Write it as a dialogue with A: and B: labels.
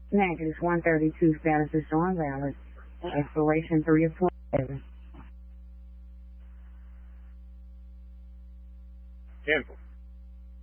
A: Negative 132 status is showing valid. Expiration 3 of 27.
B: Cancel.